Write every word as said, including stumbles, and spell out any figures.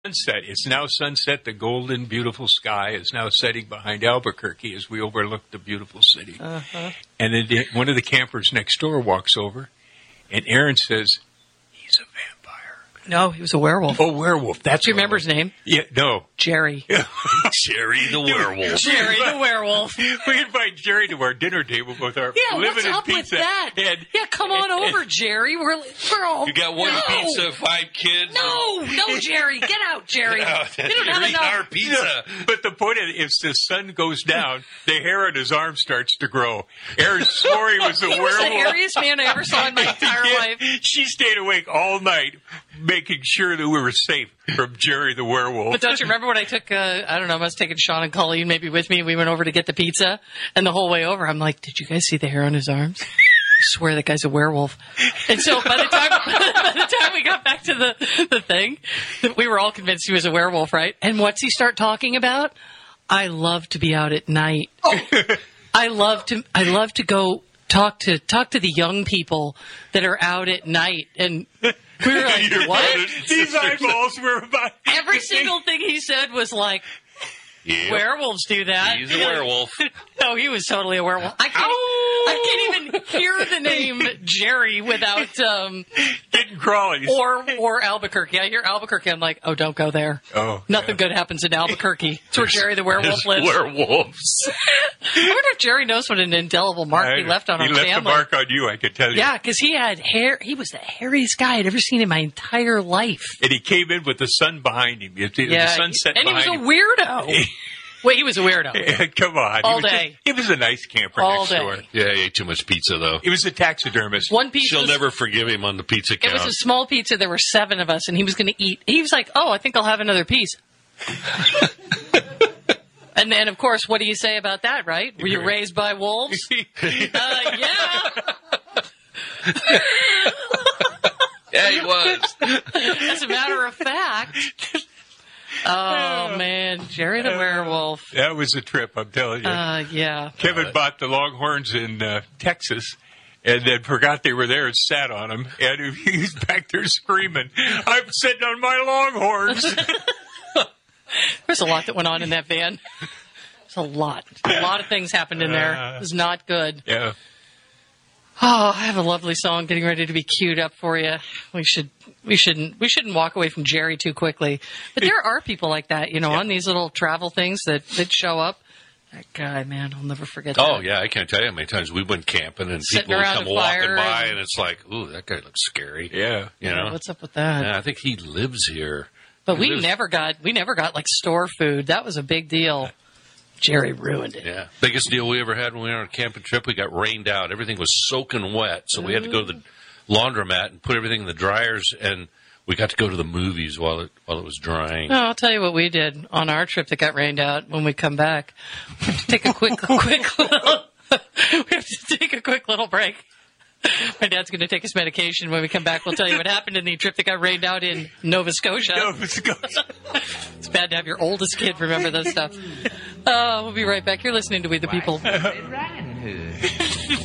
Sunset. It's now sunset. The golden, beautiful sky is now setting behind Albuquerque as we overlook the beautiful city. Uh-huh. And then the, one of the campers next door walks over, and Aaron says, "He's a vampire." No, he was a werewolf. Oh, werewolf. That's Do you remember his name? Yeah, no. Jerry. Jerry the werewolf. Jerry the werewolf. We invite Jerry to our dinner table with our yeah, limited what's up pizza. with that? And, yeah, come on and, over, Jerry. We're, we're all... You got one no. pizza, five kids. No, no, Jerry. Get out, Jerry. No, we don't have You're enough. our pizza. But the point is, if the sun goes down, the hair on his arm starts to grow. Aaron swore he was a he werewolf. was the hairiest man I ever saw in my entire Yeah, life. She stayed awake all night, making sure that we were safe from Jerry the werewolf. But don't you remember when I took, uh, I don't know, I must have taken Sean and Colleen maybe with me. We went over to get the pizza. And the whole way over, I'm like, did you guys see the hair on his arms? I swear that guy's a werewolf. And so by the time by the time we got back to the, the thing, we were all convinced he was a werewolf, right? And what's he start talking about? I love to be out at night. Oh. I love to I love to go talk to talk to the young people that are out at night. And we were like, what? These eyeballs were about... Every single thing he said was like, Yep. werewolves do that. He's a werewolf. No, he was totally a werewolf. I can't, I can't even hear the name Jerry without um, Getting crawlies. or or Albuquerque. I hear Albuquerque. I'm like, oh, don't go there. Oh, Nothing yeah. good happens in Albuquerque. It's where Jerry the werewolf There's lives. werewolves. I wonder if Jerry knows what an indelible mark he left on he our left family. a mark on you, I could tell you. Yeah, because he had hair. He was the hairiest guy I'd ever seen in my entire life. And he came in with the sun behind him. It, it Yeah, the sunset and he was behind a weirdo. Wait, he was a weirdo. him. Come on. All he was day. Just, he was a nice camper All next day. door. Yeah, he ate too much pizza, though. He was a taxidermist. One piece. She'll was, never forgive him on the pizza It count. was a small pizza. There were seven of us, and he was going to eat. He was like, "Oh, I think I'll have another piece." And then, of course, what do you say about that, right? Were you raised by wolves? uh, yeah. Yeah, he was. As a matter of fact. Oh, man. Jerry the werewolf. That was a trip, I'm telling you. Uh, yeah. Kevin bought the Longhorns in uh, Texas and then forgot they were there and sat on them. And he was back there screaming, "I'm sitting on my Longhorns." There's a lot that went on in that van. There's a lot. A lot of things happened in there. It was not good. Yeah. Oh, I have a lovely song getting ready to be queued up for you. We should, we shouldn't, we shouldn't walk away from Jerry too quickly. But there are people like that, you know, Yeah. on these little travel things that, that show up. That guy, man, I'll never forget that. Oh, yeah, I can't tell you how many times we went camping and Sitting people would around come a walking fire by and- and it's like, ooh, that guy looks scary. Yeah. You know? What's up with that? Yeah, I think he lives here. But He we lives- never got, we never got like store food. That was a big deal. Jerry ruined it. Yeah. Biggest deal we ever had when we were on a camping trip, we got rained out. Everything was soaking wet, so we had to go to the laundromat and put everything in the dryers, and we got to go to the movies while it while it was drying. No, I'll tell you what we did on our trip that got rained out when we come back. We have to take a quick, quick little, we have to take a quick little break. My dad's going to take his medication. When we come back, we'll tell you what happened in the trip that got rained out in Nova Scotia. Nova Scotia. It's bad to have your oldest kid remember this stuff. Uh, we'll be right back. You're listening to We the People.